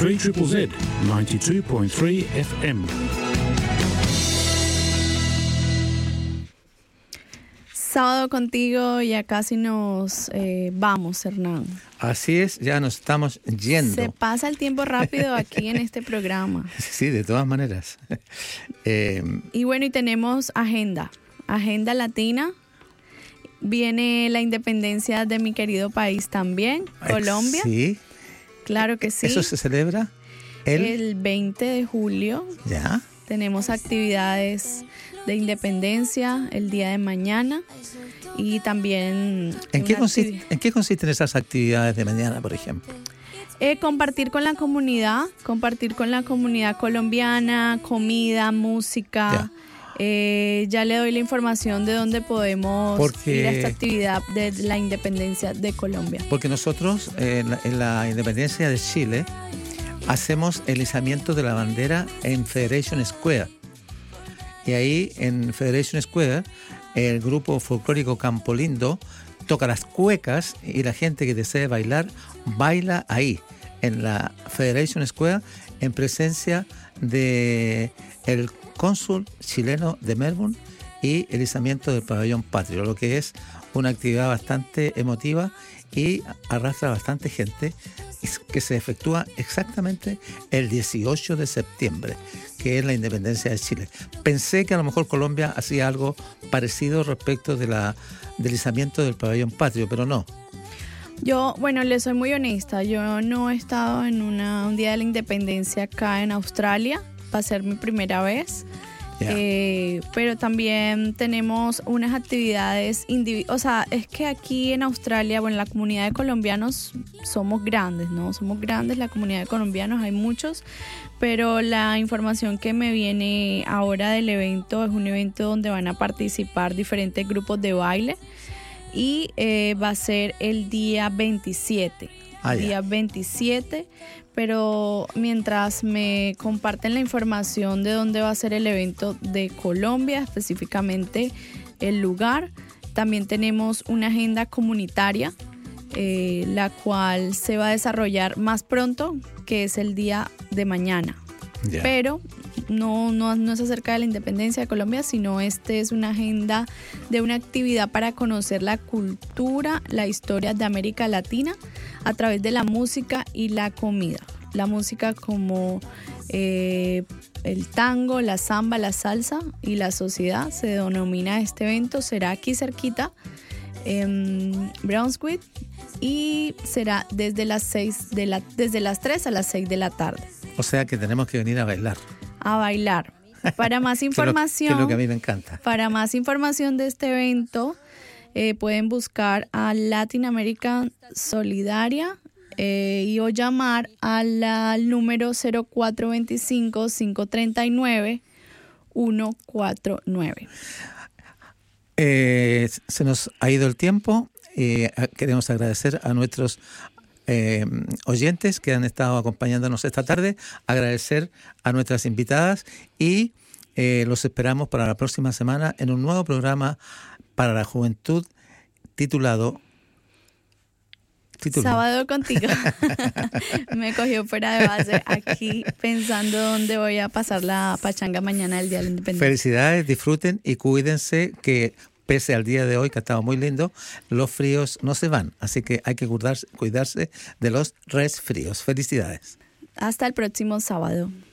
3ZZZ 92.3 FM. Sábado contigo, ya casi nos vamos, Hernán. Así es, ya nos estamos yendo. Se pasa el tiempo rápido aquí en este programa. Sí, de todas maneras. Y bueno, y tenemos agenda latina. Viene la independencia de mi querido país también, Colombia. Sí. Claro que sí. ¿Eso se celebra? El 20 de julio. Ya. Tenemos actividades de independencia el día de mañana y también... ¿En qué consisten esas actividades de mañana, por ejemplo? Compartir con la comunidad colombiana, comida, música. Ya le doy la información de dónde podemos ir a esta actividad de la independencia de Colombia. Porque nosotros en la independencia de Chile hacemos el izamiento de la bandera en Federation Square. Y ahí en Federation Square el grupo folclórico Campo Lindo toca las cuecas y la gente que desee bailar baila ahí en la Federation Square en presencia de el cónsul chileno de Melbourne y el izamiento del pabellón patrio, lo que es una actividad bastante emotiva y arrastra bastante gente, que se efectúa exactamente el 18 de septiembre, que es la independencia de Chile. Pensé que a lo mejor Colombia hacía algo parecido respecto del izamiento del pabellón patrio, pero no. Yo, bueno, le soy muy honesta, yo no he estado en un día de la independencia acá en Australia, va a ser mi primera vez. Pero también tenemos unas actividades o sea, es que aquí en Australia, bueno, la comunidad de colombianos somos grandes, ¿no? Somos grandes, la comunidad de colombianos, hay muchos, pero la información que me viene ahora del evento es un evento donde van a participar diferentes grupos de baile y va a ser el día 27. Día 27, pero mientras me comparten la información de dónde va a ser el evento de Colombia, específicamente el lugar, también tenemos una agenda comunitaria, la cual se va a desarrollar más pronto, que es el día de mañana. Yeah. Pero no es acerca de la independencia de Colombia, sino es una agenda de una actividad para conocer la cultura, la historia de América Latina a través de la música y la comida. La música como el tango, la samba, la salsa y la sociedad se denomina este evento. Será aquí cerquita en Brunswick y será desde las 3 a las 6 de la tarde. O sea que tenemos que venir a bailar. A bailar. Para más información, que es lo que a mí me encanta. Para más información de este evento, pueden buscar a Latin American Solidaria o llamar al número 0425-539-149. Se nos ha ido el tiempo. Queremos agradecer a nuestros oyentes que han estado acompañándonos esta tarde, agradecer a nuestras invitadas y los esperamos para la próxima semana en un nuevo programa para la juventud titulado Sábado contigo. Me cogió fuera de base aquí pensando dónde voy a pasar la pachanga mañana del Día de la Independencia. Felicidades, disfruten y cuídense, que pese al día de hoy, que ha estado muy lindo, los fríos no se van. Así que hay que cuidarse de los resfríos. Felicidades. Hasta el próximo sábado.